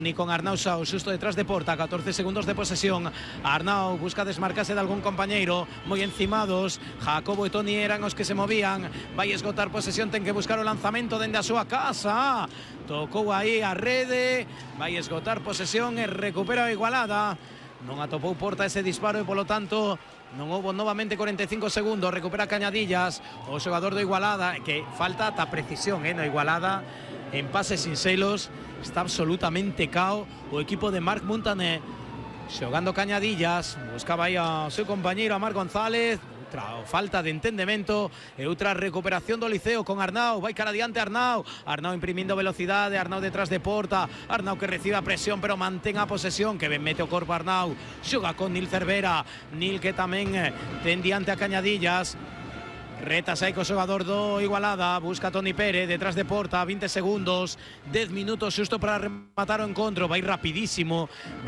Ni con Arnau Saus, justo detrás de Porta, 14 segundos de posesión. Arnau busca desmarcarse de algún compañeiro, moi encimados. Jacobo e Toni eran os que se movían. Vai esgotar posesión, ten que buscar o lanzamento dende a súa casa. Tocou aí a rede, vai esgotar posesión e recupera a igualada. Non atopou Porta ese disparo e polo tanto non houbo novamente 45 segundos. Recupera Cañadillas, o xogador do Igualada, que falta ata precisión no Igualada. En pases sinxelos, está absolutamente cao o equipo de Marc Montaner. Xogando Cañadillas, buscaba aí ao seu compañeiro, a Marc González. Outra falta de entendemento e outra recuperación do Liceo con Arnau. Vai cara adiante Arnau. Arnau imprimindo velocidade, Arnau detrás de Porta. Arnau que recibe a presión pero mantén a posesión, que ben mete o corpo Arnau. Xoga con Nil Cervera. Nil que tamén ten diante a Cañadillas. Retas aí co xogador do Igualada, busca Toni Pérez detrás de Porta, 20 segundos, 10 minutos xusto para rematar o encontro. Vai rapidísimo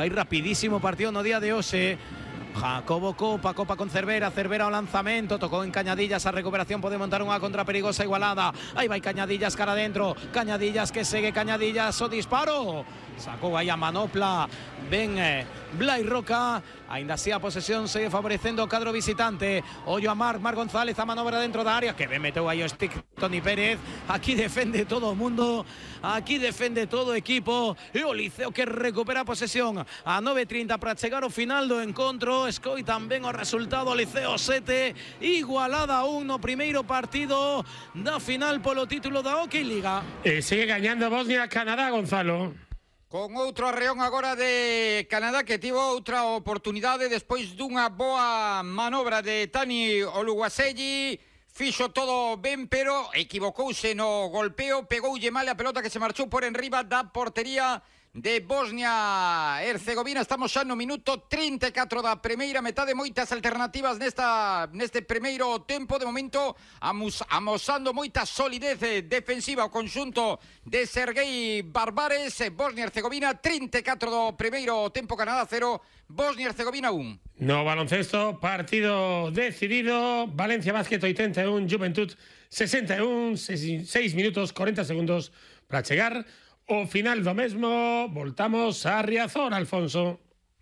o partido no día de hoxe. Jacobo Copa con Cervera, Cervera o lanzamento, tocou en Cañadillas, a recuperación pode montar unha contra perigosa Igualada. Aí vai Cañadillas cara adentro, Cañadillas que segue, Cañadillas o disparo. Sacou aí a manopla, ben Blai Roca, ainda así a posesión segue favorecendo o cadro visitante. Ollo a Marc González, a manobra dentro da área, que ben meteu aí o stick Toni Pérez. Aquí defende todo o mundo, aquí defende todo o equipo, e o Liceo que recupera a posesión a 9:30 para chegar ao final do encontro. Escoi tamén o resultado, Liceo 7, Igualada 1 no primeiro partido da final polo título da Hockey Liga. Sigue gañando Bosnia Canadá, Gonzalo. Con outro arreón agora de Canadá, que tivo outra oportunidade despois dunha boa manobra de Tani Oluwaseyi. Fixo todo ben, pero equivocouse no golpeo, pegoulle mal a pelota que se marchou por enriba da portería de Bosnia-Herzegovina. Estamos xa no minuto 34 da primeira metade, moitas alternativas neste primeiro tempo. De momento amosando moita solidez defensiva o conxunto de Sergei Barbares. Bosnia-Herzegovina 34 do primeiro tempo, Canadá 0, Bosnia-Herzegovina 1. No baloncesto, partido decidido. Valencia Basket 81, Juventud 61, 6 minutos 40 segundos para chegar o final do mesmo. Voltamos a Riazor, Alfonso.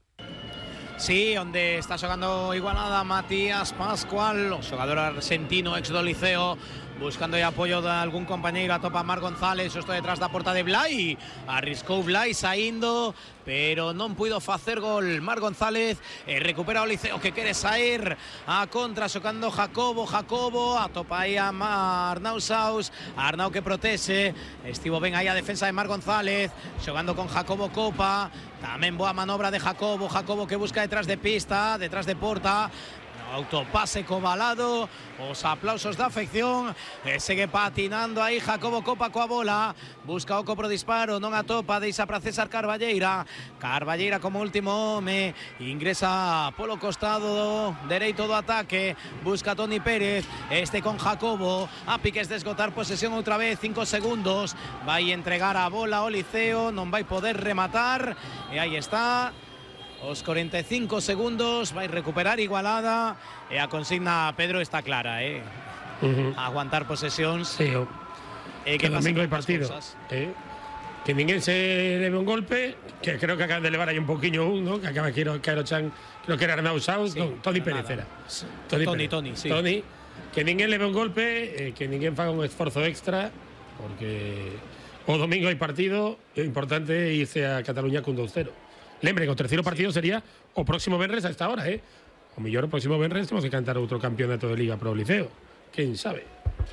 Sí, onde está xogando Igualada Matías Pascual, o xogador argentino ex do Liceo, buscando o apoio de algún compañeiro. Atopa Marc González, xusto detrás da porta de Blai. Arriscou Blai saindo, pero non puido facer gol Marc González. Recupera o Liceo que quere sair a contra, xocando Jacobo. Atopa aí a Arnau Saus. Arnau que protexe. Estivo ben aí a defensa de Marc González, xogando con Jacobo Copa. Tamén boa manobra de Jacobo que busca detrás de pista, detrás de Porta. Autopase cobalado, os aplausos da afección. Segue patinando aí Jacobo Copa coa bola, busca o copro disparo, non atopa, deixa para César Carballeira como último home, ingresa polo costado dereito do ataque, busca Toni Pérez, con Jacobo, a piques de esgotar posesión outra vez, 5 segundos, vai entregar a bola ao Liceo, non vai poder rematar, e aí está. Os 45 segundos, vai recuperar Igualada, e a consigna, Pedro, está clara, aguantar posesións. Sí, que domingo hai partido. Que ninguén se leve un golpe, que creo que acaban de levar aí un poquinho ¿no? Que acaba que Cairo Chan, creo que era Arnau Saus, sí, Toni Pérez era. Toni, sí. Toni, que ninguén leve un golpe, que ninguén faga un esforzo extra, porque o domingo hai partido, é importante irse a Cataluña con 2-0. Lembre que o terceiro partido sería o próximo venres a esta hora, O mellor o próximo venres temos que cantar outro campeonato de Liga pro Liceo. Quen sabe?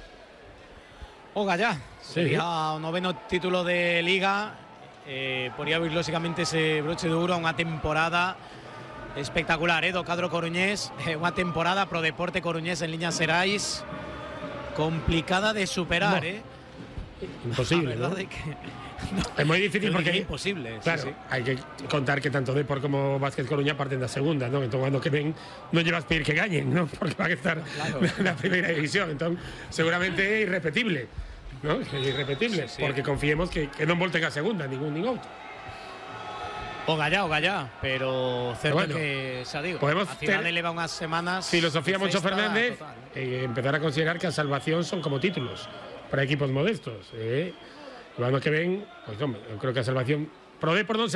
O Gallá, sería o noveno título de Liga. Podría vir lógicamente ese broche de ouro a unha temporada espectacular, do cadro coruñés. Unha temporada pro deporte coruñés en liñas xerais complicada de superar, Imposible, ¿no? No, é moi difícil porque é imposible. Claro, sí. Hai que contar que tanto Depor como Vázquez Coruña parten da segunda, ¿no? Entón, cando que ven, non llevas pedir que gañen, ¿no? Porque van a estar na primeira división. Entón, seguramente é irrepetible, ¿no? É irrepetible, porque confiemos que non volten a segunda, ningún outro. O Gallá, pero certo que xa digo, podemos a final leva unhas semanas. Filosofía Moncho Fernández, empezar a considerar que as salvacións son como títulos para equipos modestos, O ano que ven, pois, hombre, eu creo que a salvación pro Depor non se